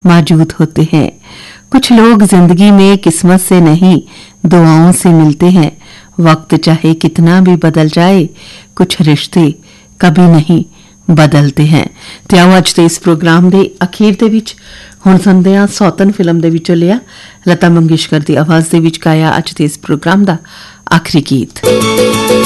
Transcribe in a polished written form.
मौजूद होते हैं। कुछ लोग जिंदगी में किस्मत से नहीं, दुआओं से मिलते हैं। वक्त चाहे कितना भी बदल जाए, कुछ रिश्ते कभी नहीं बदलते हैं। ਤੇ ਆਓ ਅੱਜ ਦੇ ਇਸ ਪ੍ਰੋਗਰਾਮ ਦੇ ਅਖੀਰ ਦੇ ਵਿੱਚ ਹੁਣ ਸੁਣਦੇ ਹਾਂ ਸੌਤਨ ਫਿਲਮ ਦੇ ਵਿੱਚੋਂ ਲਿਆ ਲਤਾ ਮੰਗੇਸ਼ਕਰ ਦੀ ਆਵਾਜ਼ ਦੇ ਵਿੱਚ ਗਾਇਆ ਅੱਜ ਦੇ ਇਸ ਪ੍ਰੋਗਰਾਮ ਦਾ ਆਖਰੀ ਗੀਤ।